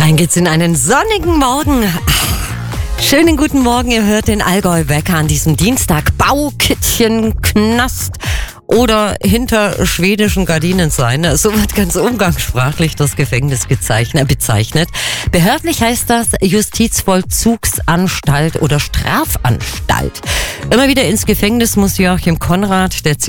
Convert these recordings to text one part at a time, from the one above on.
Rein geht's in einen sonnigen Morgen. Schönen guten Morgen, ihr hört den Allgäu-Wecker an diesem Dienstag. Baukittchen, Knast oder hinter schwedischen Gardinen sein. So wird ganz umgangssprachlich das Gefängnis bezeichnet. Behördlich heißt das Justizvollzugsanstalt oder Strafanstalt. Immer wieder ins Gefängnis muss Joachim Konrad, der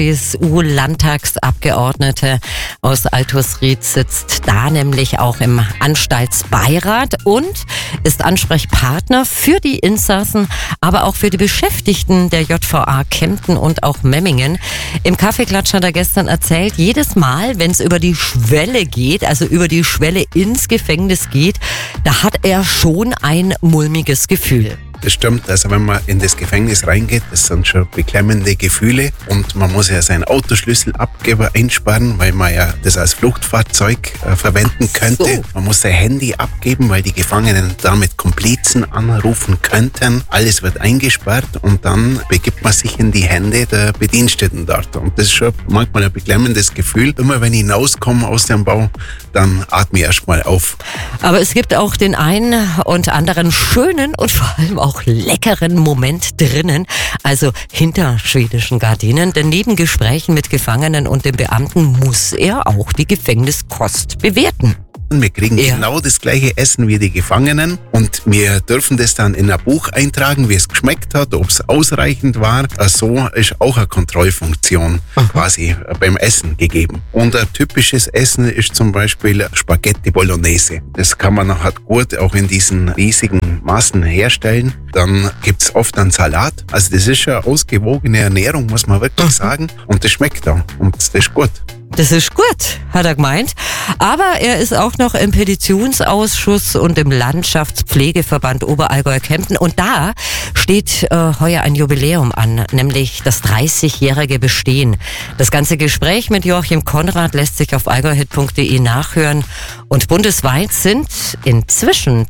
CSU-Landtagsabgeordnete aus Altusried, sitzt da nämlich auch im Anstaltsbeirat und ist Ansprechpartner für die Insassen, aber auch für die Beschäftigten der JVA Kempten und auch Memmingen. Im Kaffeeklatsch hat er gestern erzählt, jedes Mal, wenn es über die Schwelle geht, also über die Schwelle ins Gefängnis geht, da hat er schon ein mulmiges Gefühl. Das stimmt, also wenn man in das Gefängnis reingeht, das sind schon beklemmende Gefühle und man muss ja seinen Autoschlüsselabgeber einsparen, weil man ja das als Fluchtfahrzeug verwenden könnte. So. Man muss sein Handy abgeben, weil die Gefangenen damit Komplizen anrufen könnten. Alles wird eingesperrt und dann begibt man sich in die Hände der Bediensteten dort. Und das ist schon manchmal ein beklemmendes Gefühl. Immer wenn ich hinauskomme aus dem Bau, dann atme ich erstmal auf. Aber es gibt auch den einen und anderen schönen und vor allem auch leckeren Moment drinnen, also hinter schwedischen Gardinen, denn neben Gesprächen mit Gefangenen und den Beamten muss er auch die Gefängniskost bewerten. Wir kriegen genau das gleiche Essen wie die Gefangenen und wir dürfen das dann in ein Buch eintragen, wie es geschmeckt hat, ob es ausreichend war. So ist auch eine Kontrollfunktion quasi beim Essen gegeben. Und ein typisches Essen ist zum Beispiel Spaghetti Bolognese. Das kann man nachher gut auch in diesen riesigen Massen herstellen. Dann gibt's oft einen Salat. Also das ist eine ausgewogene Ernährung, muss man wirklich sagen. Und das schmeckt dann und das ist gut. Das ist gut, hat er gemeint. Aber er ist auch noch im Petitionsausschuss und im Landschaftspflegeverband Oberallgäu-Kempten. Und da steht heuer ein Jubiläum an, nämlich das 30-jährige Bestehen. Das ganze Gespräch mit Joachim Konrad lässt sich auf allgäuhit.de nachhören. Und bundesweit sind inzwischen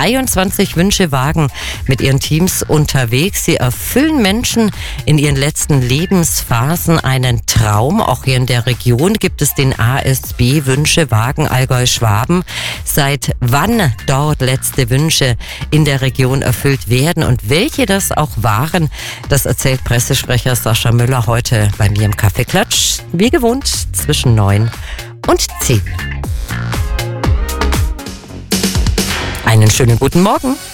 23 Wünschewagen mit ihren Teams unterwegs. Sie erfüllen Menschen in ihren letzten Lebensphasen einen Traum. Auch hier in der Region gibt es den ASB Wünschewagen Allgäu-Schwaben. Seit wann dort letzte Wünsche in der Region erfüllt werden und welche das auch waren, das erzählt Pressesprecher Sascha Müller heute bei mir im Kaffeeklatsch. Wie gewohnt zwischen 9 und 10. Einen schönen guten Morgen.